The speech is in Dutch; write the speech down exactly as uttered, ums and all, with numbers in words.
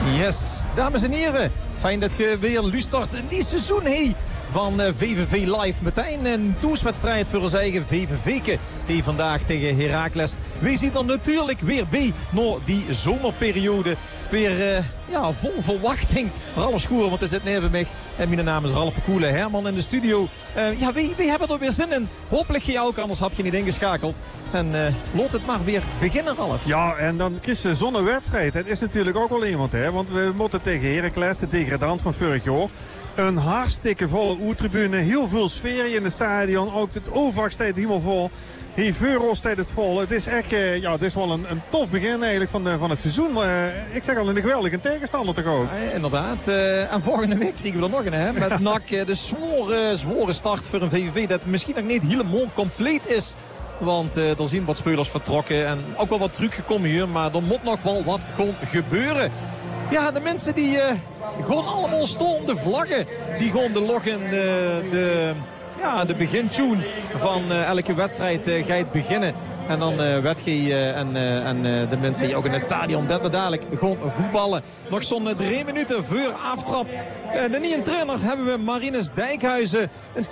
Yes, dames en heren. Fijn dat je weer luistert in die seizoen hey, van uh, V V V Live. Meteen een toerswedstrijd voor ons eigen V V V'ke. Die vandaag tegen Heracles. We zien er natuurlijk weer bij na die zomerperiode. Weer uh, ja, vol verwachting. Ralf Schoer, want er zit neven mij. En mijn naam is Ralf Koele, Herman in de studio. Uh, ja, we, we hebben er weer zin in. Hopelijk jij ook, anders had je niet ingeschakeld. En uh, laat het maar weer beginnen, Ralf. Ja, en dan kies je zo'n wedstrijd. Het is natuurlijk ook wel iemand, hè. Want we moeten tegen Heracles, de degradant van vorig jaar. Een hartstikke volle oertribune. Heel veel sfeer in het stadion. Ook het overvak staat helemaal vol. Hier Veuro staat het vol. Het is echt uh, ja, het is wel een, een tof begin eigenlijk van, de, van het seizoen. Uh, ik zeg al een geweldige tegenstander toch ook. Ja, inderdaad. Uh, en volgende week krijgen we er nog een. Hè? Met N A C de zware, zware start voor een V V V. Dat misschien nog niet helemaal compleet is. Want uh, er zijn wat spelers vertrokken. En ook wel wat teruggekomen hier. Maar er moet nog wel wat gaan gebeuren. Ja, de mensen die uh, gewoon allemaal stonden de vlaggen. Die gewoon de log in de... de Ja, de begintune van uh, elke wedstrijd uh, gaat beginnen. En dan uh, werd je uh, en, uh, en uh, de mensen die ook in het stadion dat we dadelijk gewoon voetballen. Nog zo'n uh, drie minuten voor aftrap. Uh, de nieuwe trainer hebben we Marinus Dijkhuizen.